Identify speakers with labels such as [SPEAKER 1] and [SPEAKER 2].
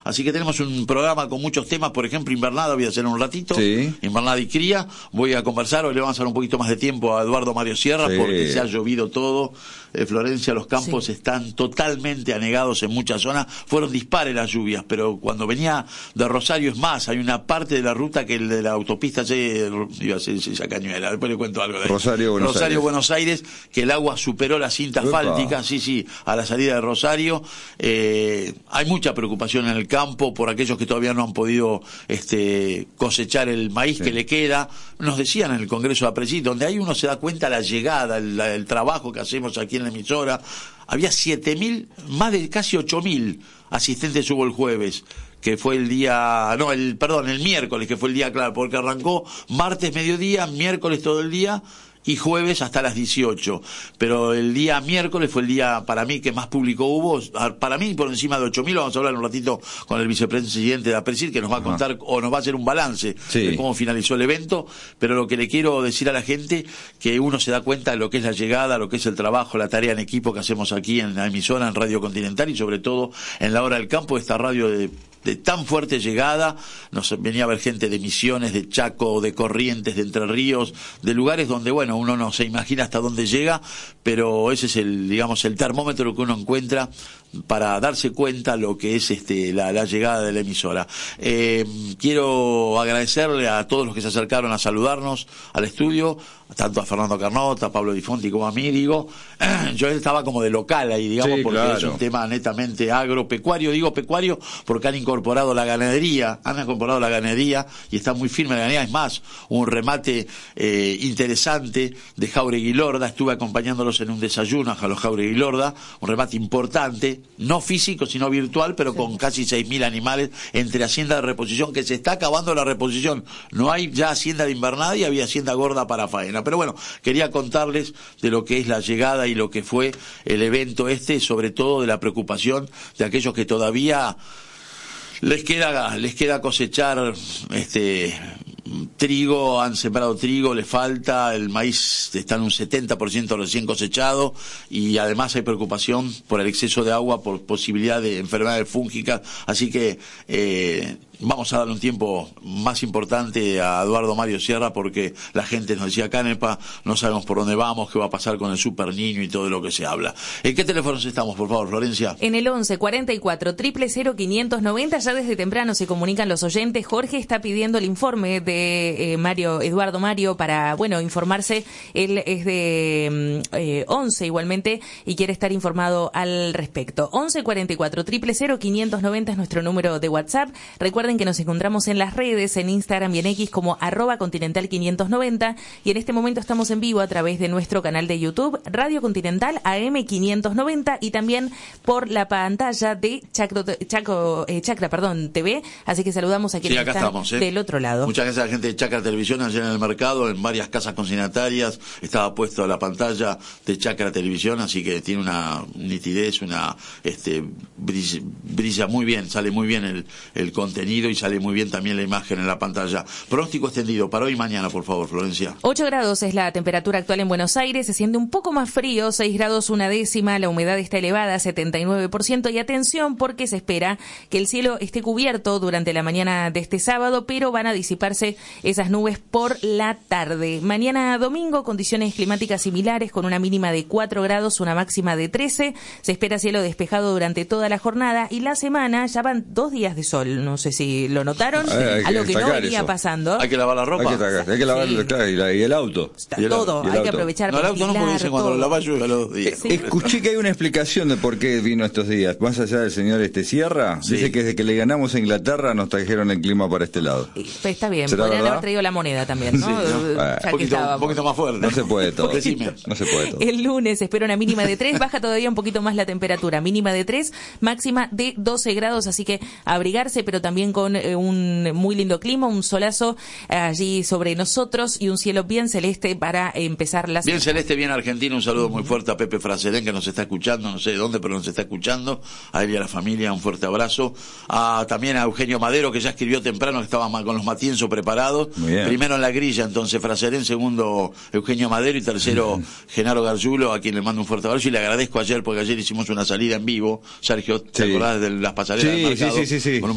[SPEAKER 1] Así que tenemos un programa con muchos temas, por ejemplo, invernada, voy a hacer un ratito,
[SPEAKER 2] sí.
[SPEAKER 1] Invernada y cría, voy a conversar, hoy le vamos a dar un poquito más de tiempo a Eduardo Mario Sierra,
[SPEAKER 2] sí.
[SPEAKER 1] porque se ha llovido todo, Florencia, los campos están totalmente anegados en muchas zonas, fueron dispares las lluvias, pero cuando venía de Rosario, es más, hay una parte de la ruta que el de la autopista, iba a ser Cañuela, después le cuento algo de
[SPEAKER 2] Rosario,
[SPEAKER 1] Buenos Aires, que el agua superó la cinta asfáltica, sí, a la salida de Rosario. Hay mucha preocupación en el campo por aquellos que todavía no han podido cosechar el maíz que le queda. Nos decían en el Congreso de Aprecí, donde ahí uno se da cuenta la llegada, el trabajo que hacemos aquí en la emisora. Había 7.000, más de casi 8.000 asistentes hubo el jueves, que fue el miércoles, que fue el día claro, porque arrancó martes mediodía, miércoles todo el día, y jueves hasta las 18. Pero el día miércoles fue el día, para mí, que más público hubo. Para mí, por encima de 8.000, vamos a hablar un ratito con el vicepresidente de Apresil, que nos va a contar, o nos va a hacer un balance de cómo finalizó el evento. Pero lo que le quiero decir a la gente, que uno se da cuenta de lo que es la llegada, lo que es el trabajo, la tarea en equipo que hacemos aquí en la emisora, en Radio Continental, y sobre todo en la hora del campo, esta radio de tan fuerte llegada. Nos venía a ver gente de Misiones, de Chaco, de Corrientes, de Entre Ríos, de lugares donde, bueno, uno no se imagina hasta dónde llega, pero ese es el termómetro que uno encuentra para darse cuenta lo que es la llegada de la emisora. Quiero agradecerle a todos los que se acercaron a saludarnos al estudio, tanto a Fernando Carnota, a Pablo Di Fonti como a mí. Yo estaba como de local ahí, digamos, porque claro, es un tema netamente agropecuario. Digo pecuario porque han incorporado la ganadería y está muy firme la ganadería. Es más, un remate interesante de Jáuregui Lorda. Estuve acompañándolos en un desayuno a los Jáuregui Lorda, un remate importante, no físico sino virtual, pero con casi 6.000 animales entre hacienda de reposición, que se está acabando la reposición. No hay ya hacienda de invernada y había hacienda gorda para faena. Pero bueno, quería contarles de lo que es la llegada y lo que fue el evento sobre todo de la preocupación de aquellos que todavía les queda cosechar trigo, han sembrado trigo, les falta, el maíz está en un 70% recién cosechado, y además hay preocupación por el exceso de agua, por posibilidad de enfermedades fúngicas, así que vamos a darle un tiempo más importante a Eduardo Mario Sierra, porque la gente nos decía, Canepa, no sabemos por dónde vamos, qué va a pasar con el super niño y todo lo que se habla. ¿En qué teléfonos estamos, por favor, Florencia?
[SPEAKER 3] En el 11 44 000 590, ya desde temprano se comunican los oyentes. Jorge está pidiendo el informe de Eduardo Mario para, informarse. Él es de 11 igualmente y quiere estar informado al respecto. 11 44 000 590 es nuestro número de WhatsApp. Recuerden que nos encontramos en las redes, en Instagram y en X como @continental590, y en este momento estamos en vivo a través de nuestro canal de YouTube, Radio Continental AM590, y también por la pantalla de Chacra TV, así que saludamos a quienes están del otro lado.
[SPEAKER 1] Muchas gracias a la gente de Chacra Televisión, allá en el mercado, en varias casas consignatarias, estaba puesto la pantalla de Chacra Televisión, así que tiene una nitidez, brilla muy bien, sale muy bien el contenido y sale muy bien también la imagen en la pantalla. Pronóstico extendido para hoy y mañana, por favor, Florencia.
[SPEAKER 3] 8 grados es la temperatura actual en Buenos Aires, se siente un poco más frío, 6 grados 1/10, la humedad está elevada, 79%, y atención porque se espera que el cielo esté cubierto durante la mañana de este sábado, pero van a disiparse esas nubes por la tarde. Mañana domingo, condiciones climáticas similares con una mínima de 4 grados, una máxima de 13, se espera cielo despejado durante toda la jornada, y la semana ya van 2 días de sol, no sé si lo notaron, algo que no venía pasando.
[SPEAKER 1] Hay que lavar la ropa.
[SPEAKER 2] Hay que lavar y el auto.
[SPEAKER 3] Todo, hay que aprovechar.
[SPEAKER 1] No, el auto no, porque dicen cuando lo lavas llueve a los días.
[SPEAKER 2] Escuché que hay una explicación de por qué vino estos días. Más allá del señor Sierra, dice que desde que le ganamos a Inglaterra nos trajeron el clima para este lado.
[SPEAKER 3] Está bien, podrían haber traído la moneda también, ¿no?
[SPEAKER 1] Un poquito más fuerte.
[SPEAKER 2] No se puede todo. No se puede todo.
[SPEAKER 3] El lunes espera una mínima de 3, baja todavía un poquito más la temperatura, mínima de 3, máxima de 12 grados, así que abrigarse, pero también con un muy lindo clima, un solazo allí sobre nosotros y un cielo bien celeste para empezar la semana.
[SPEAKER 1] Bien celeste, bien argentino. Un saludo muy fuerte a Pepe Fraserén, que nos está escuchando, no sé de dónde, pero nos está escuchando. A él y a la familia, un fuerte abrazo. También a Eugenio Madero, que ya escribió temprano, que estaba con los Matienzo preparados. Primero en la grilla, entonces Fraserén, segundo Eugenio Madero y tercero Genaro Gargiulo, a quien le mando un fuerte abrazo y le agradezco ayer, porque ayer hicimos una salida en vivo. Sergio, ¿te acordás de las pasarelas del mercado?
[SPEAKER 2] Sí.